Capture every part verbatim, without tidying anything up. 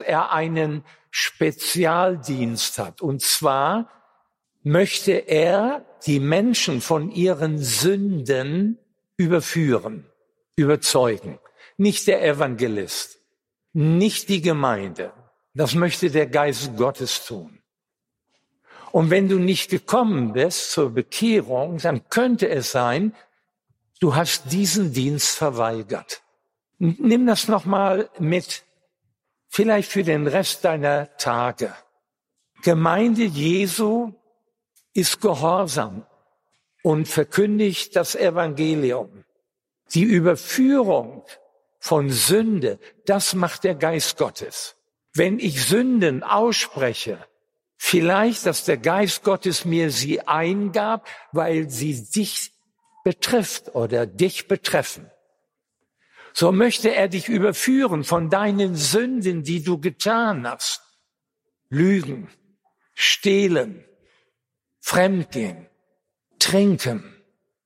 er einen Spezialdienst hat. Und zwar möchte er die Menschen von ihren Sünden überführen, überzeugen. Nicht der Evangelist, nicht die Gemeinde. Das möchte der Geist Gottes tun. Und wenn du nicht gekommen bist zur Bekehrung, dann könnte es sein, du hast diesen Dienst verweigert. Nimm das nochmal mit, vielleicht für den Rest deiner Tage. Gemeinde Jesu ist gehorsam und verkündigt das Evangelium. Die Überführung von Sünde, das macht der Geist Gottes. Wenn ich Sünden ausspreche, vielleicht, dass der Geist Gottes mir sie eingab, weil sie dich betrifft oder dich betreffen. So möchte er dich überführen von deinen Sünden, die du getan hast. Lügen, stehlen, Fremdgehen, Trinken,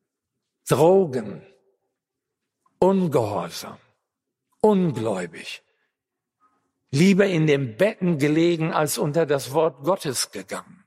Drogen, Ungehorsam, ungläubig, lieber in den Betten gelegen als unter das Wort Gottes gegangen,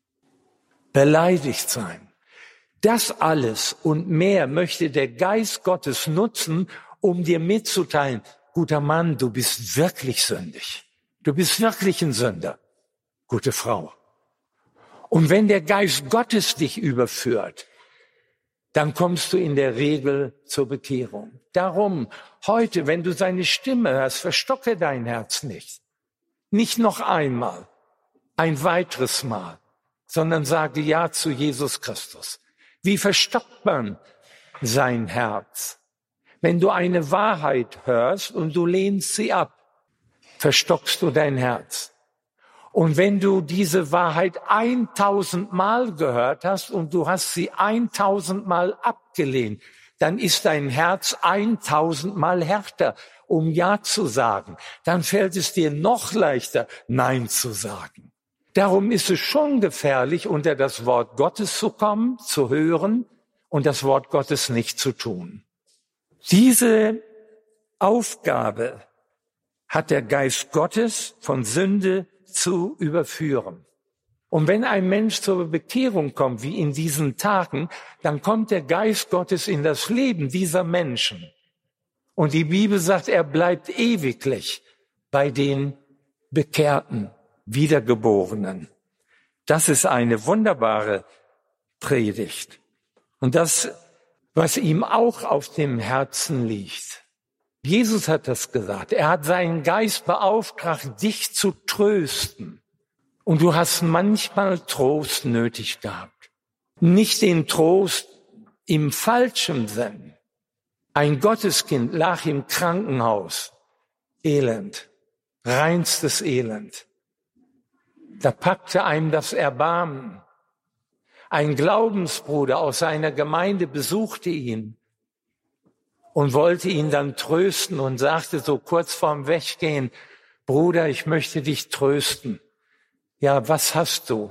beleidigt sein. Das alles und mehr möchte der Geist Gottes nutzen, um dir mitzuteilen, guter Mann, du bist wirklich sündig. Du bist wirklich ein Sünder, gute Frau. Und wenn der Geist Gottes dich überführt, dann kommst du in der Regel zur Bekehrung. Darum, heute, wenn du seine Stimme hörst, verstocke dein Herz nicht. Nicht noch einmal, ein weiteres Mal, sondern sage Ja zu Jesus Christus. Wie verstockt man sein Herz? Wenn du eine Wahrheit hörst und du lehnst sie ab, verstockst du dein Herz. Und wenn du diese Wahrheit eintausendmal gehört hast und du hast sie eintausendmal abgelehnt, dann ist dein Herz eintausendmal härter, um Ja zu sagen. Dann fällt es dir noch leichter, Nein zu sagen. Darum ist es schon gefährlich, unter das Wort Gottes zu kommen, zu hören und das Wort Gottes nicht zu tun. Diese Aufgabe hat der Geist Gottes, von Sünde zu überführen. Und wenn ein Mensch zur Bekehrung kommt, wie in diesen Tagen, dann kommt der Geist Gottes in das Leben dieser Menschen. Und die Bibel sagt, er bleibt ewiglich bei den Bekehrten, Wiedergeborenen. Das ist eine wunderbare Predigt. Und das, was ihm auch auf dem Herzen liegt. Jesus hat das gesagt. Er hat seinen Geist beauftragt, dich zu trösten. Und du hast manchmal Trost nötig gehabt. Nicht den Trost im falschen Sinn. Ein Gotteskind lag im Krankenhaus. Elend. Reinstes Elend. Da packte einem das Erbarmen. Ein Glaubensbruder aus seiner Gemeinde besuchte ihn und wollte ihn dann trösten und sagte so kurz vorm Weggehen, Bruder, ich möchte dich trösten. Ja, was hast du?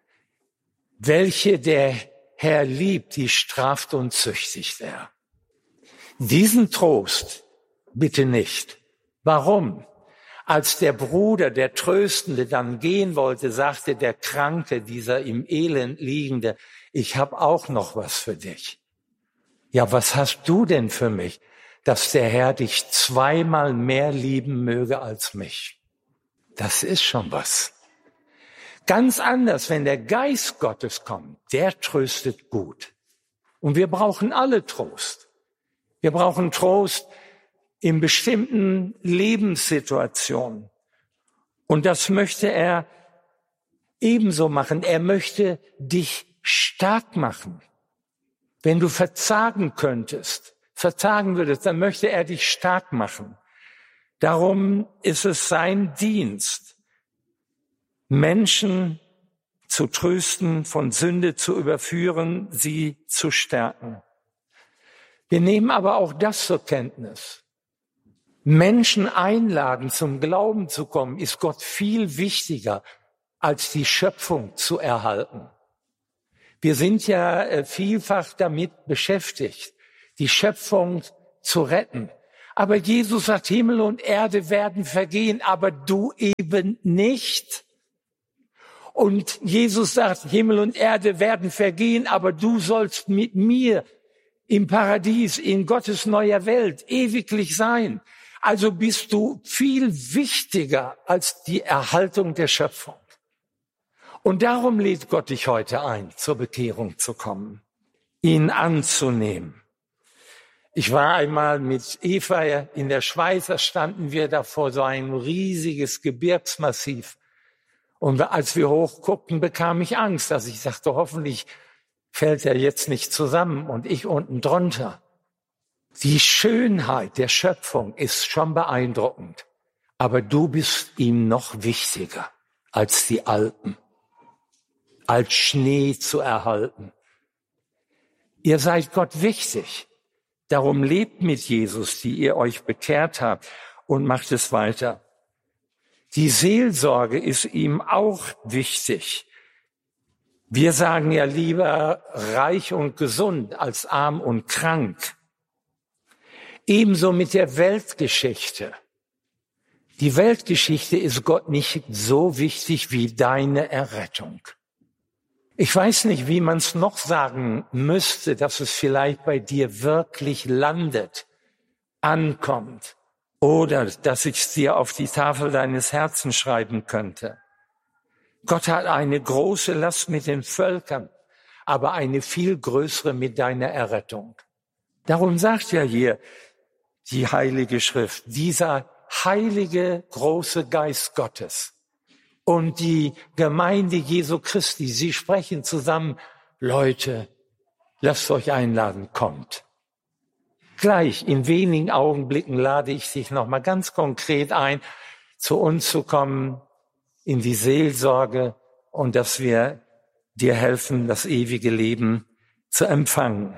Welche der Herr liebt, die straft und züchtigt er. Diesen Trost bitte nicht. Warum? Als der Bruder, der Tröstende, dann gehen wollte, sagte der Kranke, dieser im Elend liegende, ich habe auch noch was für dich. Ja, was hast du denn für mich, dass der Herr dich zweimal mehr lieben möge als mich? Das ist schon was. Ganz anders, wenn der Geist Gottes kommt, der tröstet gut. Und wir brauchen alle Trost. Wir brauchen Trost in bestimmten Lebenssituationen. Und das möchte er ebenso machen. Er möchte dich stark machen. Wenn du verzagen könntest, verzagen würdest, dann möchte er dich stark machen. Darum ist es sein Dienst, Menschen zu trösten, von Sünde zu überführen, sie zu stärken. Wir nehmen aber auch das zur Kenntnis. Menschen einladen, zum Glauben zu kommen, ist Gott viel wichtiger, als die Schöpfung zu erhalten. Wir sind ja vielfach damit beschäftigt, die Schöpfung zu retten. Aber Jesus sagt, Himmel und Erde werden vergehen, aber du eben nicht. Und Jesus sagt, Himmel und Erde werden vergehen, aber du sollst mit mir im Paradies, in Gottes neuer Welt, ewiglich sein. Also bist du viel wichtiger als die Erhaltung der Schöpfung. Und darum lädt Gott dich heute ein, zur Bekehrung zu kommen, ihn anzunehmen. Ich war einmal mit Eva in der Schweiz, da standen wir da vor so ein riesiges Gebirgsmassiv. Und als wir hochguckten, bekam ich Angst, dass ich sagte, hoffentlich fällt er jetzt nicht zusammen und ich unten drunter. Die Schönheit der Schöpfung ist schon beeindruckend, aber du bist ihm noch wichtiger als die Alpen, als Schnee zu erhalten. Ihr seid Gott wichtig, darum lebt mit Jesus, die ihr euch bekehrt habt, und macht es weiter. Die Seelsorge ist ihm auch wichtig. Wir sagen ja lieber reich und gesund als arm und krank. Ebenso mit der Weltgeschichte. Die Weltgeschichte ist Gott nicht so wichtig wie deine Errettung. Ich weiß nicht, wie man es noch sagen müsste, dass es vielleicht bei dir wirklich landet, ankommt, oder dass ich es dir auf die Tafel deines Herzens schreiben könnte. Gott hat eine große Last mit den Völkern, aber eine viel größere mit deiner Errettung. Darum sagt ja hier die Heilige Schrift, dieser heilige, große Geist Gottes und die Gemeinde Jesu Christi, sie sprechen zusammen, Leute, lasst euch einladen, kommt. Gleich in wenigen Augenblicken lade ich dich nochmal ganz konkret ein, zu uns zu kommen, in die Seelsorge, und dass wir dir helfen, das ewige Leben zu empfangen.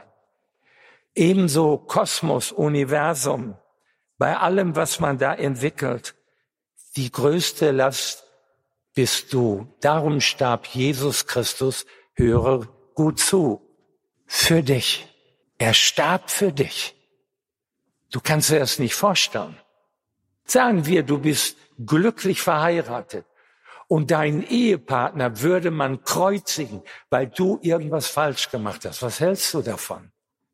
Ebenso Kosmos, Universum, bei allem, was man da entwickelt, die größte Last bist du. Darum starb Jesus Christus, höre gut zu, für dich. Er starb für dich. Du kannst dir das nicht vorstellen. Sagen wir, du bist glücklich verheiratet und deinen Ehepartner würde man kreuzigen, weil du irgendwas falsch gemacht hast. Was hältst du davon?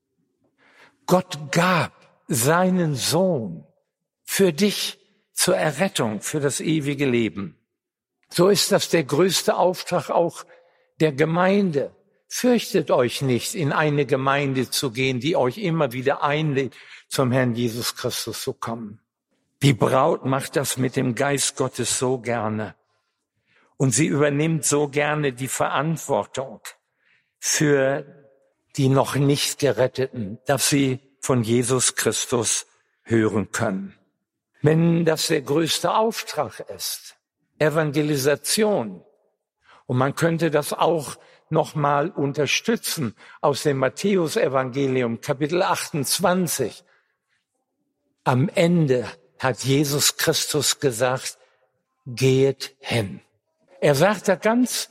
Gott gab seinen Sohn für dich zur Errettung, für das ewige Leben. So ist das der größte Auftrag auch der Gemeinde. Fürchtet euch nicht, in eine Gemeinde zu gehen, die euch immer wieder einlädt, zum Herrn Jesus Christus zu kommen. Die Braut macht das mit dem Geist Gottes so gerne. Und sie übernimmt so gerne die Verantwortung für die noch nicht Geretteten, dass sie von Jesus Christus hören können. Wenn das der größte Auftrag ist, Evangelisation, und man könnte das auch nochmal unterstützen aus dem Matthäus-Evangelium, Kapitel achtundzwanzig. Am Ende hat Jesus Christus gesagt, geht hin. Er sagt da ganz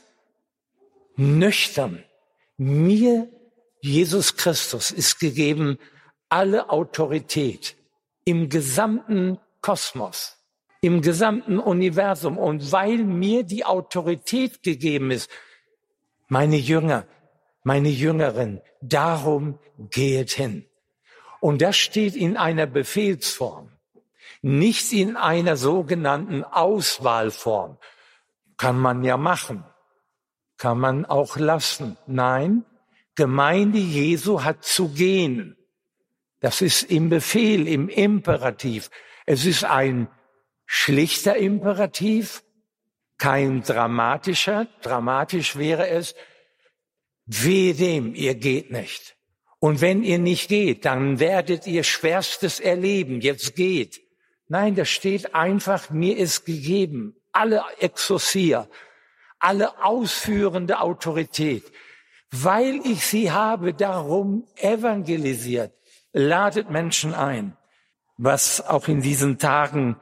nüchtern, mir, Jesus Christus, ist gegeben alle Autorität im gesamten Kosmos, im gesamten Universum. Und weil mir die Autorität gegeben ist, meine Jünger, meine Jüngerin, darum geht hin. Und das steht in einer Befehlsform, nicht in einer sogenannten Auswahlform. Kann man ja machen, kann man auch lassen. Nein, Gemeinde Jesu hat zu gehen. Das ist im Befehl, im Imperativ. Es ist ein schlichter Imperativ, kein dramatischer. Dramatisch wäre es, wehe dem, ihr geht nicht. Und wenn ihr nicht geht, dann werdet ihr Schwerstes erleben. Jetzt geht. Nein, da steht einfach, mir ist gegeben, alle Exousia, alle ausführende Autorität. Weil ich sie habe, darum evangelisiert. Ladet Menschen ein, was auch in diesen Tagen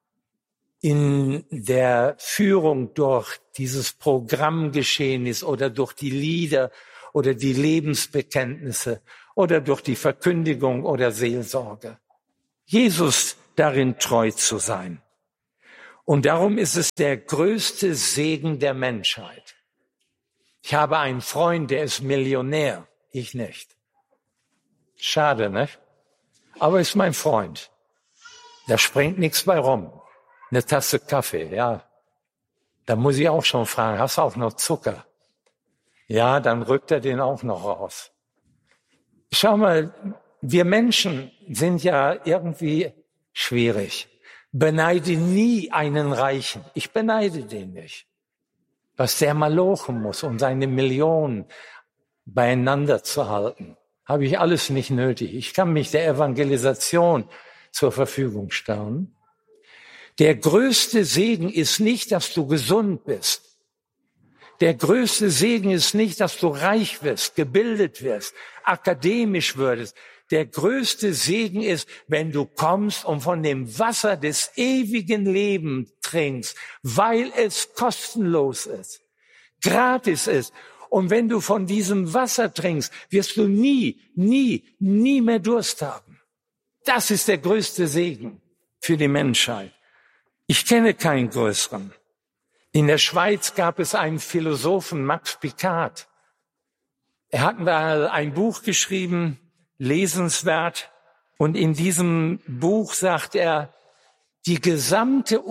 in der Führung durch dieses Programm geschehen ist oder durch die Lieder oder die Lebensbekenntnisse oder durch die Verkündigung oder Seelsorge. Jesus darin treu zu sein. Und darum ist es der größte Segen der Menschheit. Ich habe einen Freund, der ist Millionär, ich nicht. Schade, ne? Aber ist mein Freund. Da springt nichts bei rum. Eine Tasse Kaffee, ja. Da muss ich auch schon fragen, hast du auch noch Zucker? Ja, dann rückt er den auch noch raus. Schau mal, wir Menschen sind ja irgendwie schwierig. Beneide nie einen Reichen. Ich beneide den nicht. Was der malochen muss, um seine Millionen beieinander zu halten, habe ich alles nicht nötig. Ich kann mich der Evangelisation zur Verfügung stellen. Der größte Segen ist nicht, dass du gesund bist. Der größte Segen ist nicht, dass du reich wirst, gebildet wirst, akademisch würdest. Der größte Segen ist, wenn du kommst und von dem Wasser des ewigen Lebens trinkst, weil es kostenlos ist, gratis ist. Und wenn du von diesem Wasser trinkst, wirst du nie, nie, nie mehr Durst haben. Das ist der größte Segen für die Menschheit. Ich kenne keinen größeren. In der Schweiz gab es einen Philosophen, Max Picard. Er hat mal ein Buch geschrieben, lesenswert. Und in diesem Buch sagt er, die gesamte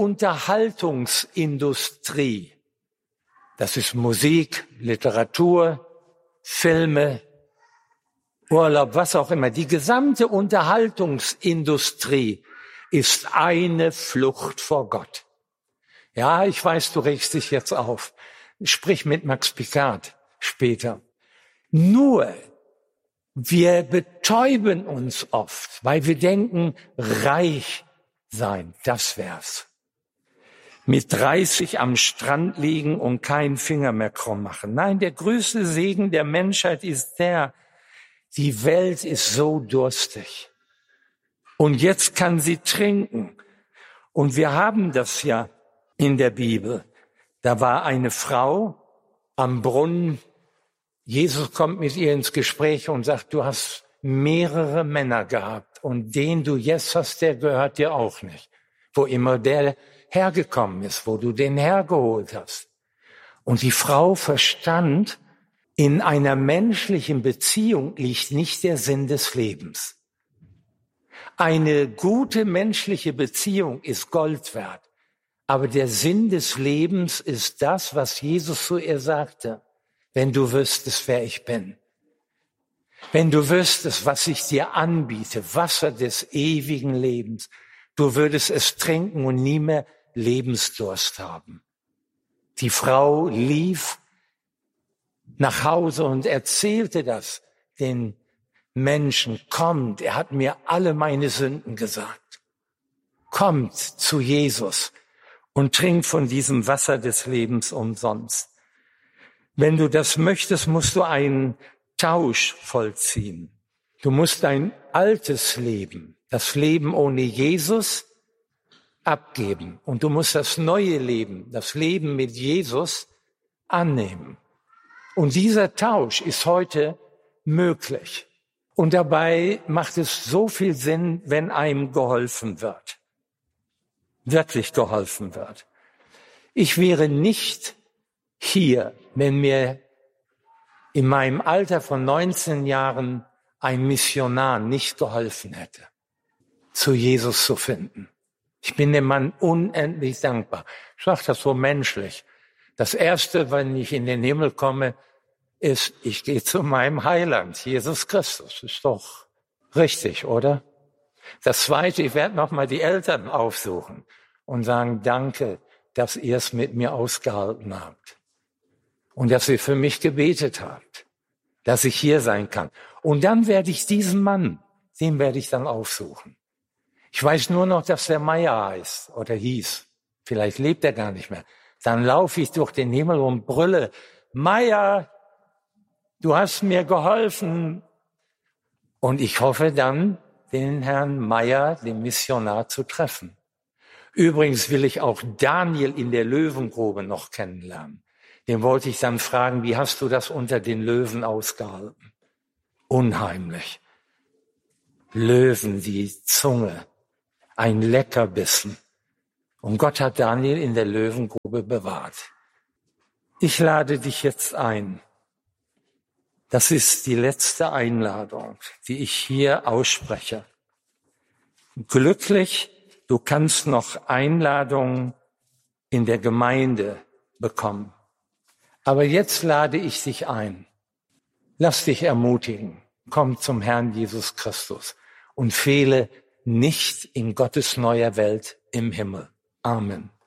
Unterhaltungsindustrie, das ist Musik, Literatur, Filme, Urlaub, was auch immer, die gesamte Unterhaltungsindustrie ist eine Flucht vor Gott. Ja, ich weiß, du regst dich jetzt auf. Sprich mit Max Picard später. Nur, wir betäuben uns oft, weil wir denken, reich sein, das wär's. Mit dreißig am Strand liegen und keinen Finger mehr krumm machen. Nein, der größte Segen der Menschheit ist der, die Welt ist so durstig. Und jetzt kann sie trinken. Und wir haben das ja in der Bibel. Da war eine Frau am Brunnen. Jesus kommt mit ihr ins Gespräch und sagt, du hast mehrere Männer gehabt. Und den du jetzt hast, der gehört dir auch nicht. Wo immer der hergekommen ist, wo du den hergeholt hast. Und die Frau verstand, in einer menschlichen Beziehung liegt nicht der Sinn des Lebens. Eine gute menschliche Beziehung ist Gold wert. Aber der Sinn des Lebens ist das, was Jesus zu ihr sagte. Wenn du wüsstest, wer ich bin. Wenn du wüsstest, was ich dir anbiete, Wasser des ewigen Lebens. Du würdest es trinken und nie mehr Lebensdurst haben. Die Frau lief nach Hause und erzählte das den Menschen. Kommt, er hat mir alle meine Sünden gesagt. Kommt zu Jesus und trinkt von diesem Wasser des Lebens umsonst. Wenn du das möchtest, musst du einen Tausch vollziehen. Du musst dein altes Leben, das Leben ohne Jesus, abgeben. Und du musst das neue Leben, das Leben mit Jesus, annehmen. Und dieser Tausch ist heute möglich. Und dabei macht es so viel Sinn, wenn einem geholfen wird. Wirklich geholfen wird. Ich wäre nicht hier, wenn mir in meinem Alter von neunzehn Jahren ein Missionar nicht geholfen hätte, zu Jesus zu finden. Ich bin dem Mann unendlich dankbar. Ich sage das so menschlich. Das Erste, wenn ich in den Himmel komme, ist, ich gehe zu meinem Heiland, Jesus Christus. Ist doch richtig, oder? Das Zweite, ich werde nochmal die Eltern aufsuchen und sagen, danke, dass ihr es mit mir ausgehalten habt. Und dass ihr für mich gebetet habt, dass ich hier sein kann. Und dann werde ich diesen Mann, den werde ich dann aufsuchen. Ich weiß nur noch, dass der Meier heißt oder hieß. Vielleicht lebt er gar nicht mehr. Dann laufe ich durch den Himmel und brülle, Meier, du hast mir geholfen. Und ich hoffe dann, den Herrn Meier, den Missionar, zu treffen. Übrigens will ich auch Daniel in der Löwengrube noch kennenlernen. Den wollte ich dann fragen, wie hast du das unter den Löwen ausgehalten? Unheimlich. Löwen, die Zunge ein Leckerbissen. Und Gott hat Daniel in der Löwengrube bewahrt. Ich lade dich jetzt ein. Das ist die letzte Einladung, die ich hier ausspreche. Glücklich, du kannst noch Einladungen in der Gemeinde bekommen. Aber jetzt lade ich dich ein. Lass dich ermutigen. Komm zum Herrn Jesus Christus und fehle nicht in Gottes neuer Welt im Himmel. Amen.